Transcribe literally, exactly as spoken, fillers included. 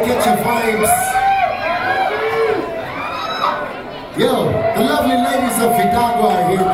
catch your vibes. Yo, the lovely ladies of Vidagwa are here.